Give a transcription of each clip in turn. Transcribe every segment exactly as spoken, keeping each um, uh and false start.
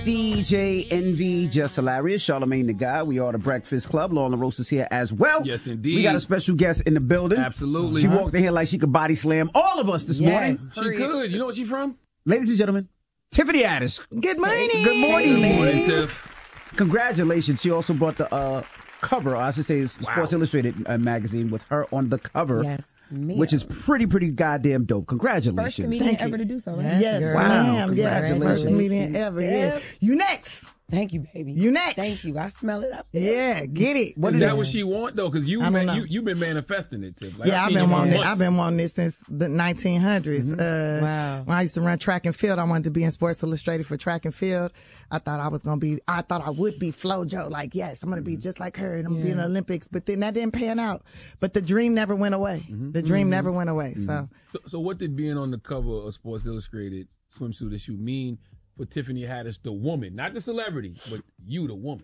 D J Envy, Just Hilarious, Charlamagne the Guy. We are the Breakfast Club. Lauren LaRosa is here as well. Yes, indeed. We got a special guest in the building. Absolutely. She uh-huh. walked in here like she could body slam all of us this yes, morning. She could. You know where she's from? Ladies and gentlemen, Tiffany Haddish. Good morning. Good morning. Good morning, Tiff. Congratulations. She also brought the uh, cover, or I should say Sports Wow. Illustrated uh, magazine with her on the cover. Yes. Ma'am. Which is pretty, pretty goddamn dope. Congratulations. First comedian ever to do so, right? Yes, yes yes wow. ma'am. Yes, Congratulations. first comedian ever. Yeah. You next. Thank you, baby. You next. Thank you. I smell it up there. Yeah, get it. What is that what she want though? Because you, I don't man, know. you you've been manifesting it, Tiff. Like, Yeah, I've I've seen been you wanting it. once. I've been wanting this since the nineteen hundreds. Mm-hmm. Uh, Wow. When I used to run track and field, I wanted to be in Sports Illustrated for track and field. I thought I was gonna be. I thought I would be FloJo. Like, yes, I'm gonna be just like her, and I'm gonna be in the Olympics. But then that didn't pan out. But the dream never went away. Mm-hmm. The dream never went away. So, So, so what did being on the cover of Sports Illustrated swimsuit issue mean for Tiffany Haddish, the woman, not the celebrity, but you, the woman?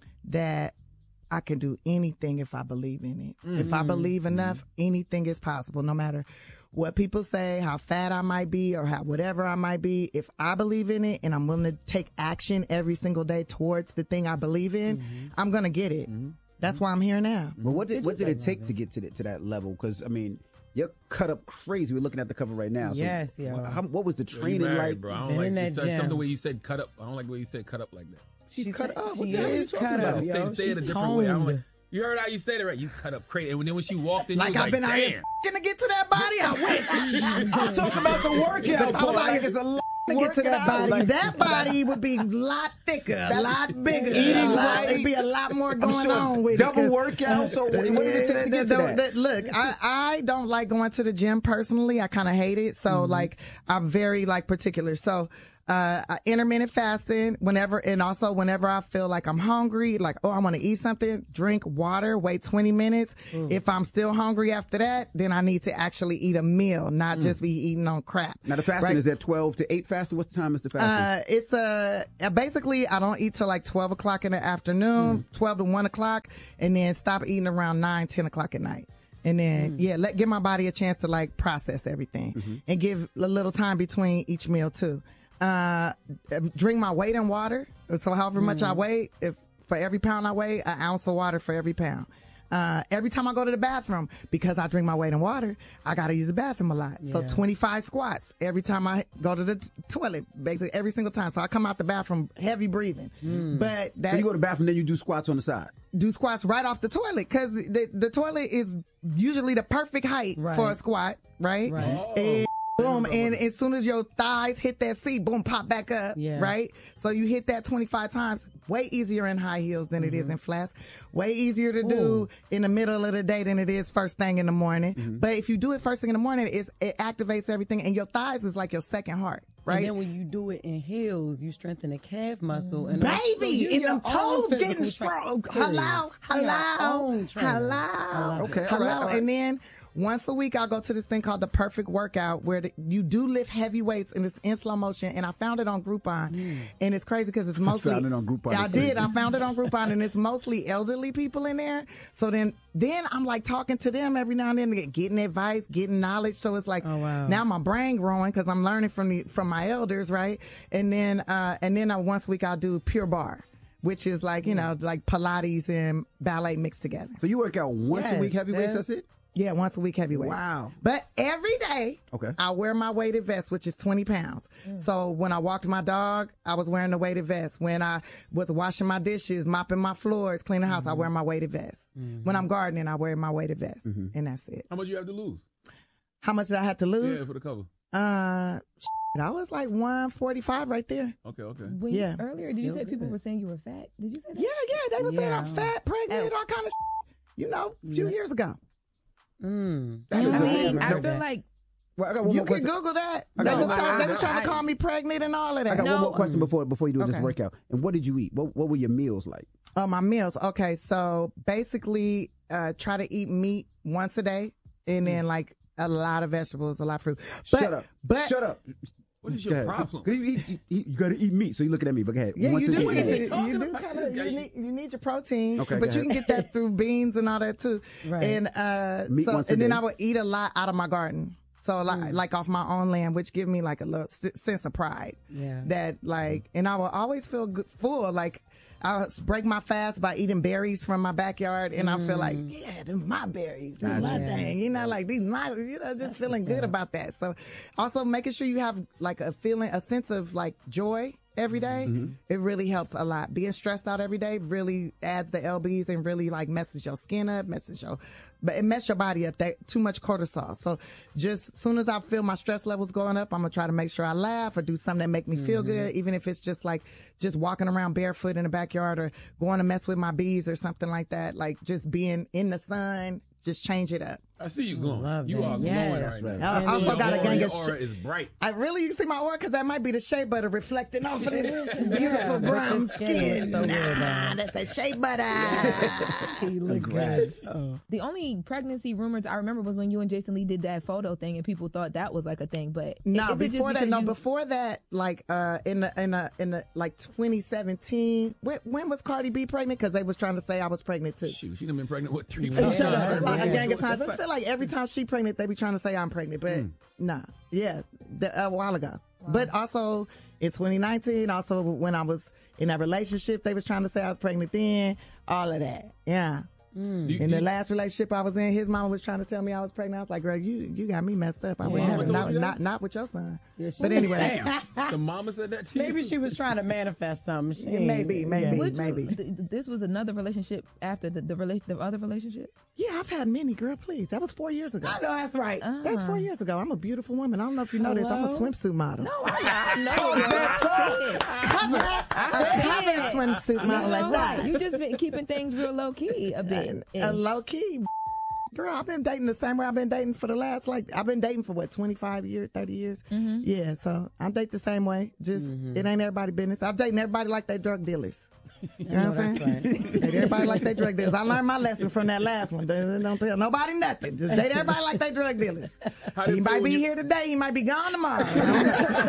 that I can do anything if I believe in it. Mm-hmm. If I believe enough, mm-hmm. anything is possible, no matter what people say, how fat I might be, or how whatever I might be. If I believe in it and I'm willing to take action every single day towards the thing I believe in, mm-hmm. I'm going to get it. Mm-hmm. That's why I'm here now. But what did, what did it take to get to, the, to that level? Because, I mean, you're cut up crazy. We're looking at the cover right now. So Yes, yo. What, what was the Yo, training you married, like? bro. I don't Been like in you that said gym. something the way you said cut up. I don't like the way you said cut up like that. She's She cut said- up. she What the hell are you is talking cut about? up, Say, yo. say She it a different way. I don't toned. like, you heard how you said it right. You cut up crazy. And then when she walked in, Like you was I've like, been out damn. here gonna get to that body. I wish. I'm talking about the workout. I was like like, it's a lot to get to that body. Like, that body would be a lot thicker, a lot bigger. Eating a lot, right. It'd be a lot more I'm going sure on with double it. 'cause- workout. So what did it take to get to Don't- that? Look, I, I don't like going to the gym personally. I kind of hate it. So Mm-hmm. like, I'm very like particular. So, uh, I- intermittent fasting whenever, and also whenever I feel like I'm hungry, like, oh, I want to eat something, drink water, wait twenty minutes. Mm. If I'm still hungry after that, then I need to actually eat a meal, not just be eating on crap. Now the fasting Right? is that twelve to eight fasting. What time is the fasting? Uh, it's uh, uh, basically I don't eat till like twelve o'clock in the afternoon, Mm. twelve to one o'clock, and then stop eating around nine, ten o'clock at night. And then, yeah, let give my body a chance to like process everything Mm-hmm. and give a little time between each meal too. Uh, drink my weight in water. So however much I weigh, if for every pound I weigh, an ounce of water for every pound. Uh, every time I go to the bathroom, because I drink my weight in water, I got to use the bathroom a lot. So twenty-five squats every time I go to the t- toilet, basically every single time. So I come out the bathroom heavy breathing. But that so you go to the bathroom, then you do squats on the side. do squats right off the toilet because the, the toilet is usually the perfect height Right. for a squat, right? Right. And boom, and as soon as your thighs hit that seat, boom, pop back up, Yeah. right? So you hit that twenty-five times. Way easier in high heels than it is in flats. Way easier to do in the middle of the day than it is first thing in the morning. But if you do it first thing in the morning, it's, it activates everything, and your thighs is like your second heart, right? And then when you do it in heels, you strengthen the calf muscle. And Baby, also you and your them own toes physical getting tra- strong. Period. Hello, You're your hello, own trainer. hello. I love Okay, it. all Hello. right, all right. And then once a week, I'll go to this thing called the Perfect Workout where the, you do lift heavy weights and it's in slow motion. And I found it on Groupon. Mm. And it's crazy because it's mostly. found it on Groupon. I It's did. crazy. I found it on Groupon and it's mostly elderly people in there. So then, then I'm like talking to them every now and then, getting advice, getting knowledge. So it's like Oh, wow. now my brain growing because I'm learning from the, from my elders, right? And then, uh, and then uh, once a week I'll do Pure Barre, which is like, you know, like Pilates and ballet mixed together. So you work out once a Yes, week, heavy weights. yes. That's it. Yeah, once a week heavy weights. Wow. But every day, Okay. I wear my weighted vest, which is twenty pounds. So when I walked my dog, I was wearing the weighted vest. When I was washing my dishes, mopping my floors, cleaning the house, I wear my weighted vest. When I'm gardening, I wear my weighted vest. And that's it. How much you have to lose? How much did I have to Yeah, lose? for the cover. Uh, I was like one forty-five right there. Okay, okay. When Yeah. you, earlier, did you Still say people good. were saying you were fat? Did you say that? Yeah, yeah, they were saying I'm Yeah. fat, pregnant, Oh. all kind of you know, a few years ago. Mm. That I is mean, amazing. I No, feel like Well, I got one You more can question. Google that. I They got was, one- trying, they was I- trying to I- call me pregnant and all of I that. got one No, more question um, before before you do this okay. workout. And what did you eat? What what were your meals like? Oh, my meals. Okay, so basically, uh, try to eat meat once a day, and then like a lot of vegetables, a lot of fruit. But, Shut up. But Shut up. What is Go your ahead. problem? 'Cause You, eat- you, you, you got to eat meat, so you looking at me. But go ahead. yeah, Once you a do. day. Need What are to, you talking you do about? kind of Yeah, you you- need, you need your protein, Okay, but go you can ahead. get that through beans and all that too. Right. And uh, Meat so once a and then day. I would eat a lot out of my garden. So like, mm. like off my own land, which give me like a little s- sense of pride. Yeah. That like, and I will always feel good, full. Like I'll break my fast by eating berries from my backyard, and mm. I feel like, yeah, they're my berries, they're my yeah. thing. You know, like these my, you know, just That's feeling good about that. So also making sure you have like a feeling, a sense of like joy every day, mm-hmm. it really helps a lot. Being stressed out every day really adds the L Bs and really like messes your skin up, messes your, but it messes your body up. That too much cortisol. So just as soon as I feel my stress levels going up, I'm gonna try to make sure I laugh or do something that make me mm-hmm. feel good, even if it's just like just walking around barefoot in the backyard or going to mess with my bees or something like that. Like just being in the sun, just change it up. I see you going. You that. are glowing Yes. right now. I also got a gang of aura shit. is bright. I really, you see my aura because that might be the shea butter reflecting off of this beautiful Yeah, brown but your skin skin. is so good, nah, man. that's that shea butter. You look good. Oh. The only pregnancy rumors I remember was when you and Jason Lee did that photo thing, and people thought that was like a thing. But no, is it just before that, because no, you- before that, like uh, in the in the in the like twenty seventeen. When, when was Cardi B pregnant? Because they was trying to say I was pregnant too. Shoot, she done been pregnant what three Uh, months? Shut up. It's like a Yeah. gang of times. I feel like every time she pregnant, they be trying to say I'm pregnant, but Mm. nah, yeah, the, a while ago. But also in twenty nineteen, also when I was in that relationship, they was trying to say I was pregnant then. All of that, yeah. You- In the you- last relationship I was in, his mama was trying to tell me I was pregnant. I was like, girl, you you got me messed up. I would Yeah. never, Mama not, told you that? not not with your son. Yeah, she- But anyway, Damn. The mama said that to you? Maybe she was trying to manifest something. She Yeah, maybe, maybe. Which- maybe. th- this was another relationship after the the, rela- the other relationship. yeah, I've had many, girl. Please, that was four years ago. I know that's right. Uh, That was four years ago. I'm a beautiful woman. I don't know if you know this. I'm a Hello? swimsuit model. No, I, I know. cover, a cover swimsuit model like that. You just been keeping things real low key a bit. A low key, girl. I've been dating the same way I've been dating for the last like I've been dating for what twenty-five years, thirty years. Mm-hmm. Yeah, so I date the same way. Just it ain't everybody business. I'm dating everybody like they drug dealers. You know what I'm saying? Date everybody like they drug dealers. I learned my lesson from that last one. Don't, don't tell nobody nothing. Just date everybody like they drug dealers. How did He it might feel be when you- here today. He might be gone tomorrow. I don't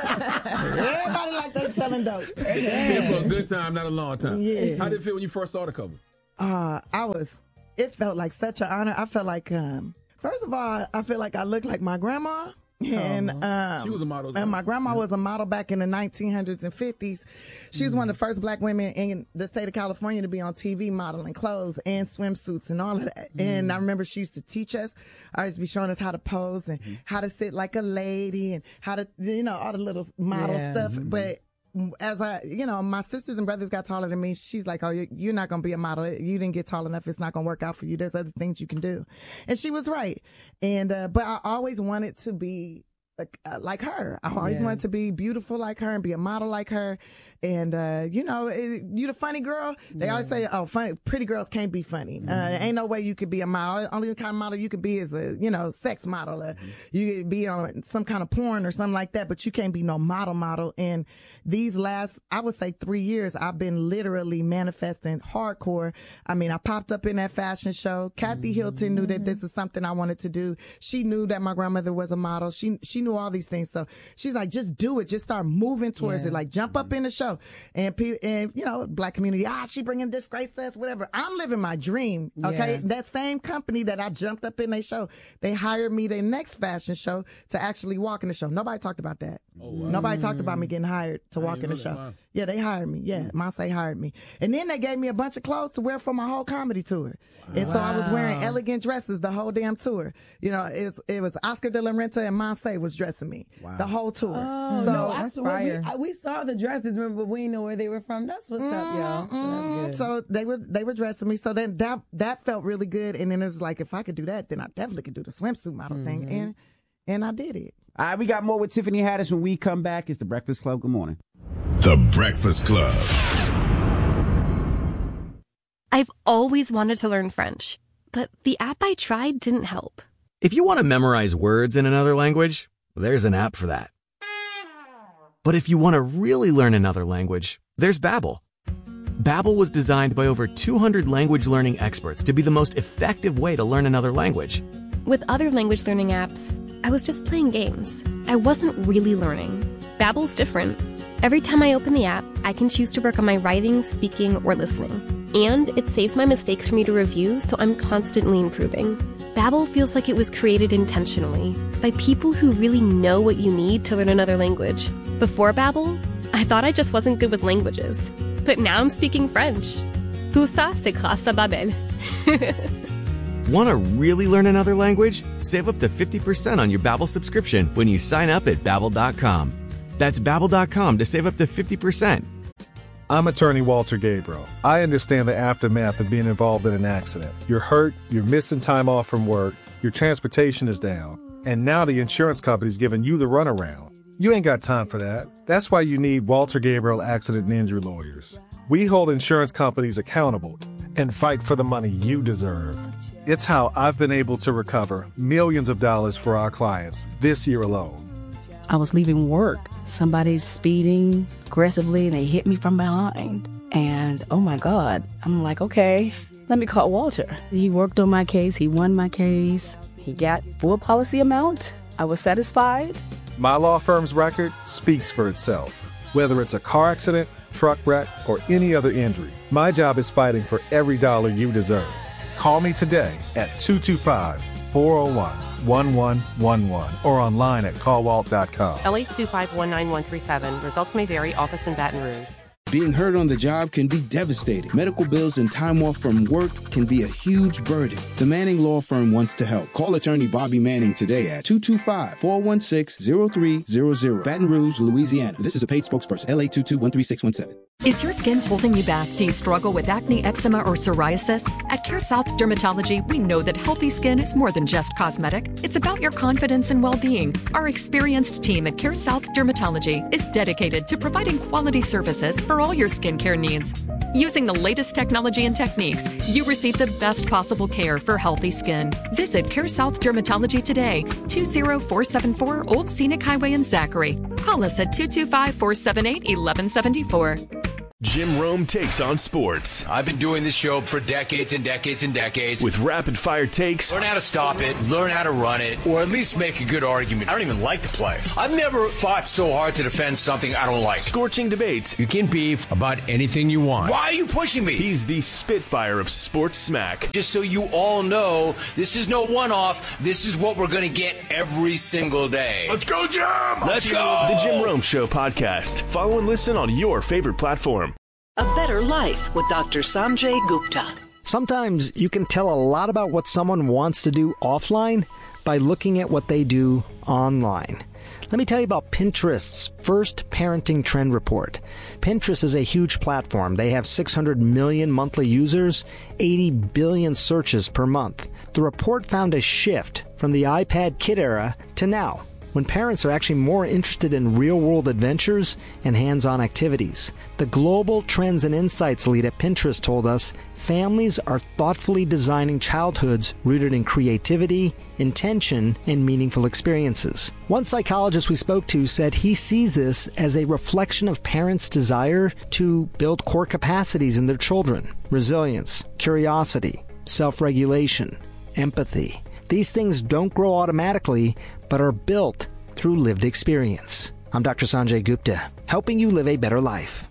know. Everybody like they selling dope. Here for a good time, not a long time. Yeah. How did it feel when you first saw the cover? Uh, I was, it felt like such an honor. I felt like, um, first of all, I feel like I look like my grandma. And um, She was a model. and my grandma was a model back in the nineteen hundreds and fifties. She was one of the first black women in the state of California to be on T V modeling clothes and swimsuits and all of that. And I remember she used to teach us. I used to be showing us how to pose and how to sit like a lady and how to, you know, all the little model Yeah. stuff. But as I, you know, my sisters and brothers got taller than me. She's like, oh, you're, you're not going to be a model. You didn't get tall enough. It's not going to work out for you. There's other things you can do. And she was right. And, uh, but I always wanted to be like, uh, like her. I always Yeah. wanted to be beautiful like her and be a model like her. And, uh, you know, it, you the funny girl. They always say, oh, funny, pretty girls can't be funny. Uh, ain't no way you could be a model. Only kind of model you could be is a, you know, sex model. Uh, You could be on some kind of porn or something like that, but you can't be no model model. And these last, I would say three years, I've been literally manifesting hardcore. I mean, I popped up in that fashion show. Kathy Hilton knew that this is something I wanted to do. She knew that my grandmother was a model. She, she knew all these things. So she's like, just do it. Just start moving towards Yeah. it. Like jump up in the show. And people, and you know, black community, ah, she bringing disgrace to us, whatever. I'm living my dream. Okay. Yeah. That same company that I jumped up in their show, they hired me their next fashion show to actually walk in the show. Nobody talked about that. Oh, wow. Nobody talked about me getting hired to I walk in didn't the know show. that. Wow. Yeah, they hired me. Yeah, Monse hired me. And then they gave me a bunch of clothes to wear for my whole comedy tour. And so I was wearing elegant dresses the whole damn tour. You know, it was, it was Oscar de la Renta and Monse was dressing me the whole tour. Oh, so no, I that's saw, we, fire. I, we saw the dresses, remember, but we didn't know where they were from. That's what's up, y'all. So Mm, that's good. so they were they were dressing me. So then that that felt really good. And then it was like, if I could do that, then I definitely could do the swimsuit model thing. And and I did it. All right, we got more with Tiffany Haddish when we come back. It's The Breakfast Club. Good morning. The Breakfast Club. I've always wanted to learn French, but the app I tried didn't help. If you want to memorize words in another language, there's an app for that. But if you want to really learn another language, there's Babbel. Babbel was designed by over two hundred language learning experts to be the most effective way to learn another language. With other language learning apps, I was just playing games. I wasn't really learning. Babbel's different. Every time I open the app, I can choose to work on my writing, speaking, or listening. And it saves my mistakes for me to review, so I'm constantly improving. Babbel feels like it was created intentionally by people who really know what you need to learn another language. Before Babbel, I thought I just wasn't good with languages, but now I'm speaking French. Tout ça, c'est grâce à Babbel. Want to really learn another language? Save up to fifty percent on your Babbel subscription when you sign up at Babbel dot com. That's Babbel dot com to save up to fifty percent. I'm attorney Walter Gabriel. I understand the aftermath of being involved in an accident. You're hurt, you're missing time off from work, your transportation is down, and now the insurance company's giving you the runaround. You ain't got time for that. That's why you need Walter Gabriel Accident and Injury Lawyers. We hold insurance companies accountable and fight for the money you deserve. It's how I've been able to recover millions of dollars for our clients this year alone. I was leaving work. Somebody's speeding aggressively and they hit me from behind. And oh my God, I'm like, okay, let me call Walter. He worked on my case. He won my case. He got full policy amount. I was satisfied. My law firm's record speaks for itself. Whether it's a car accident, truck wreck, or any other injury, my job is fighting for every dollar you deserve. Call me today at two two five, four oh one, one one one one or online at call walt dot com. L eight two five one nine one three seven. Results may vary. Office in Baton Rouge. Being hurt on the job can be devastating. Medical bills and time off from work can be a huge burden. The Manning Law Firm wants to help. Call attorney Bobby Manning today at two two five, four one six, zero three zero zero. Baton Rouge, Louisiana. This is a paid spokesperson. L eight two two, one three six one seven. Is your skin holding you back? Do you struggle with acne, eczema, or psoriasis? At Care South Dermatology, we know that healthy skin is more than just cosmetic. It's about your confidence and well-being. Our experienced team at Care South Dermatology is dedicated to providing quality services for all your skincare needs. Using the latest technology and techniques, you receive the best possible care for healthy skin. Visit Care South Dermatology today, two zero four seven four Old Scenic Highway in Zachary. Call us at two two five, four seven eight, one one seven four. Jim Rome takes on sports. I've been doing this show for decades and decades and decades. With rapid-fire takes. Learn how to stop it, learn how to run it, or at least make a good argument. I don't even like to play. I've never fought so hard to defend something I don't like. Scorching debates. You can beef about anything you want. Why are you pushing me? He's the Spitfire of sports smack. Just so you all know, this is no one-off. This is what we're going to get every single day. Let's go, Jim! Let's go! The Jim Rome Show podcast. Follow and listen on your favorite platform. A Better Life with Doctor Sanjay Gupta. Sometimes you can tell a lot about what someone wants to do offline by looking at what they do online. Let me tell you about Pinterest's first parenting trend report. Pinterest is a huge platform. They have six hundred million monthly users, eighty billion searches per month. The report found a shift from the iPad kid era to now, when parents are actually more interested in real-world adventures and hands-on activities. The Global Trends and Insights lead at Pinterest told us families are thoughtfully designing childhoods rooted in creativity, intention, and meaningful experiences. One psychologist we spoke to said he sees this as a reflection of parents' desire to build core capacities in their children: resilience, curiosity, self-regulation, empathy. These things don't grow automatically, but are built through lived experience. I'm Doctor Sanjay Gupta, helping you live a better life.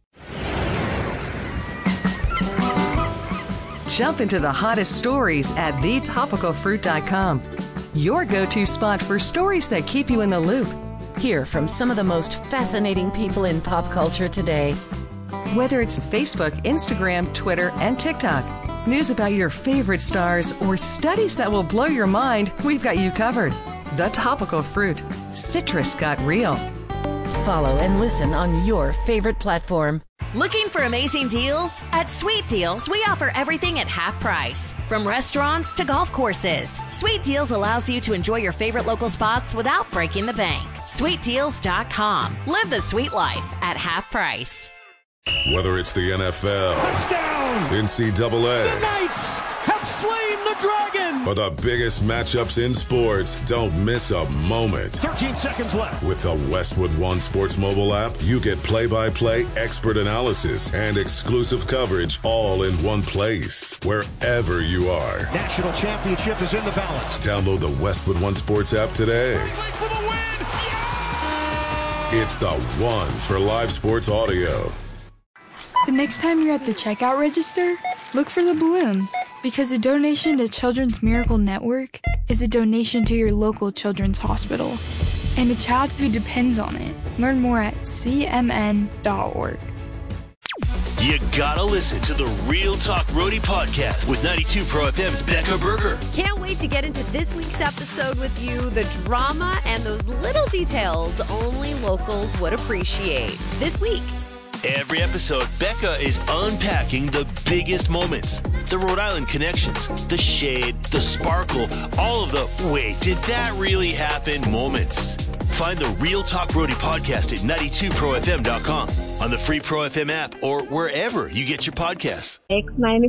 Jump into the hottest stories at the topical fruit dot com. Your go-to spot for stories that keep you in the loop. Hear from some of the most fascinating people in pop culture today. Whether it's Facebook, Instagram, Twitter, and TikTok, news about your favorite stars, or studies that will blow your mind, we've got you covered. The Topical Fruit. Citrus got real. Follow and listen on your favorite platform. Looking for amazing deals? At Sweet Deals, we offer everything at half price. From restaurants to golf courses, Sweet Deals allows you to enjoy your favorite local spots without breaking the bank. sweet deals dot com. Live the sweet life at half price. Whether it's the N F L, touchdown, N C double A, the Knights have slain the dragon, or the biggest matchups in sports, don't miss a moment. thirteen seconds left. With the Westwood One Sports mobile app, you get play-by-play, expert analysis, and exclusive coverage all in one place, wherever you are. National championship is in the balance. Download the Westwood One Sports app today. For the win. Yeah! It's the one for live sports audio. The next time you're at the checkout register, look for the balloon. Because a donation to Children's Miracle Network is a donation to your local children's hospital and a child who depends on it. Learn more at c m n dot org. You gotta listen to the Real Talk Roadie podcast with ninety-two Pro F M's Becca Berger. Can't wait to get into this week's episode with you. The drama and those little details only locals would appreciate. This week. Every episode, Becca is unpacking the biggest moments, the Rhode Island connections, the shade, the sparkle, all of the wait, did that really happen moments. Find the Real Talk Roadie podcast at ninety-two pro f m dot com, on the free Pro F M app, or wherever you get your podcasts. X ninety